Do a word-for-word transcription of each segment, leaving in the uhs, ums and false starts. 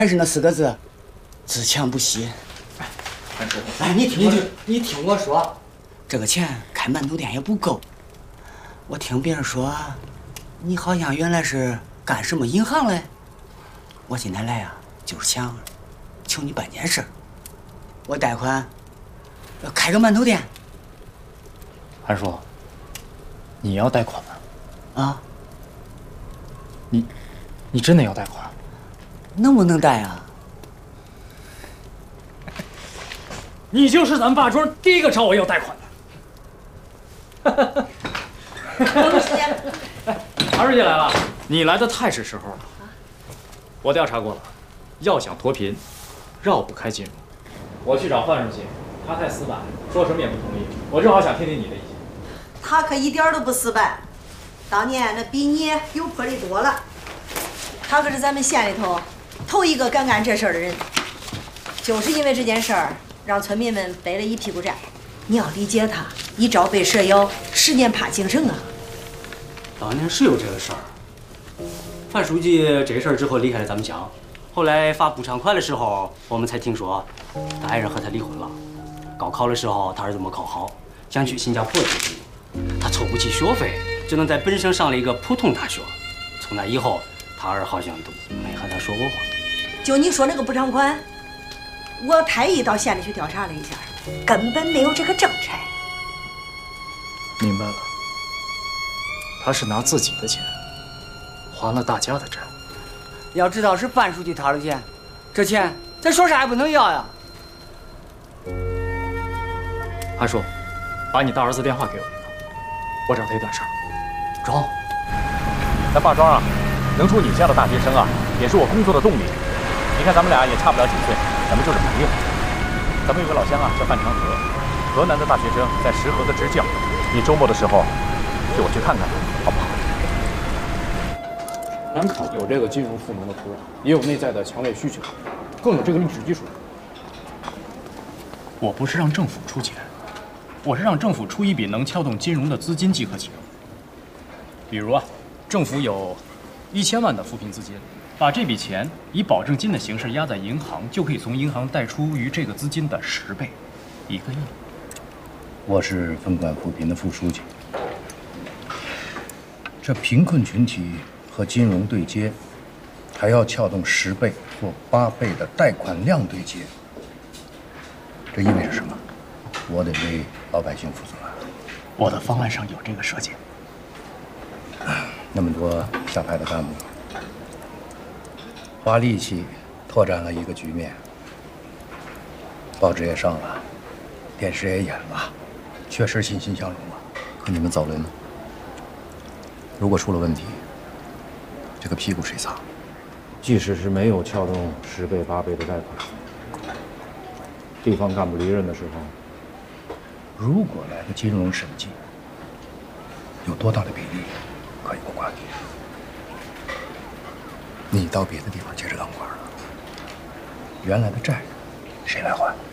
还是那四个字，自强不息。 范叔， 哎，你听我， 你听我说， 这个钱开馒头店也不够。我听别人说，你好像原来是干什么银行嘞？我今天来呀、啊，就是想求你办件事。我贷款开个馒头店。 韩叔，你要贷款啊？ 你，你真的要贷款？ 能不能贷啊？ 你就是咱们霸庄第一个找我要贷款的。韩书记来了，你来的太是时候了。我调查过了，要想脱贫，绕不开金融。我去找范书记，他太死板，说什么也不同意。我正好想听听你的意见。 他可一点都不死板，当年那比你有魄力多了。他可是咱们县里头头一个敢干这事儿的人，就是因为这件事儿，让村民们背了一屁股债。你要理解他，一朝被蛇咬，十年怕井绳啊。 当年是有这个事儿，范书记这事儿之后离开了咱们乡，后来发补偿款的时候，我们才听说他爱人和他离婚了。高考的时候，他儿子没考好，想去新加坡读书，他凑不起学费，只能在本省上了一个普通大学。从那以后，他儿好像都没和他说过话。 就你说那个补偿款，我太医到县里去调查了一下，根本没有这个正差。 明白了，他是拿自己的钱还了大家的债。 要知道是范书记掏的钱，这钱咱说啥也不能要呀。 韩叔，把你大儿子电话给我一个，我找他有点事儿。 中， 在霸庄啊，能出你这样的大学生啊，也是我工作的动力。你看咱们俩也差不了几岁，咱们就是朋友。咱们有个老乡啊，叫范长河，河南的大学生，在石河的支教。你周末的时候陪我去看看他，好不好？ 南坎有这个金融赋能的土壤，也有内在的强烈需求，更有这个历史基础。我不是让政府出钱，我是让政府出一笔能撬动金融的资金即可启动。比如啊，政府有一千万的扶贫资金，把这笔钱以保证金的形式压在银行，就可以从银行贷出于这个资金的十倍，一个亿。 我是分管扶贫的副书记，这贫困群体和金融对接，还要撬动十倍或八倍的贷款量对接，这意味着什么？我得为老百姓负责。 我的方案上有这个设计。 那么多下派的干部，花力气拓展了一个局面，报纸也上了，电视也演了，确实欣欣向荣了。可你们走了呢？如果出了问题，这个屁股谁擦？ 即使是没有撬动十倍八倍的贷款，地方干部离任的时候， 如果来个金融审计，有多大的比例可以不管你？你到别的地方接着当官了，原来的债谁来还？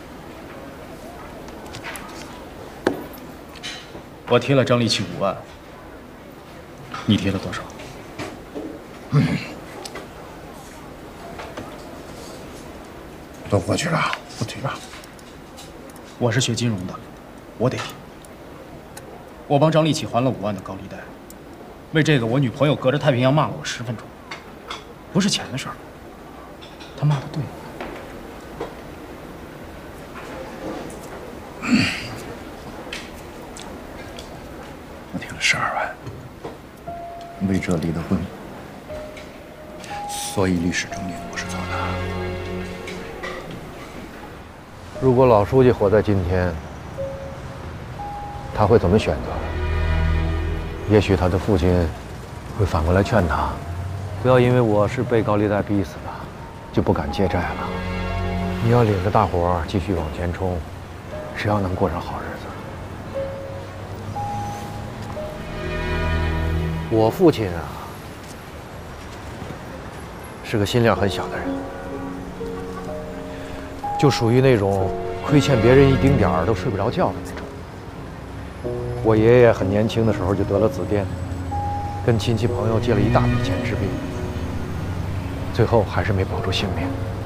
我提了张立奇五万，你提了多少？ 嗯，都过去了，不提了。 我是学金融的，我得提。我帮张立奇还了五万的高利贷，为这个我女朋友隔着太平洋骂了我十分钟，不是钱的事儿，她骂的对。 嗯，我提了十二万，为这离的婚，所以历史证明我是错的。 如果老书记活在今天，他会怎么选择？也许他的父亲会反过来劝他，不要因为我是被高利贷逼死的，就不敢借债了。你要领着大伙儿继续往前冲，只要能过上好日子。我父亲啊，是个心量很小的人，就属于那种亏欠别人一丁点儿都睡不着觉的那种。我爷爷很年轻的时候就得了紫癜，跟亲戚朋友借了一大笔钱治病，最后还是没保住性命。